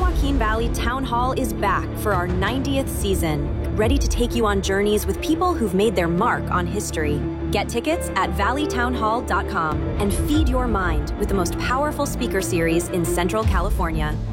Joaquin Valley Town Hall is back for our 90th season, ready to take you on journeys with people who've made their mark on history. Get tickets at valleytownhall.com and feed your mind with the most powerful speaker series in Central California.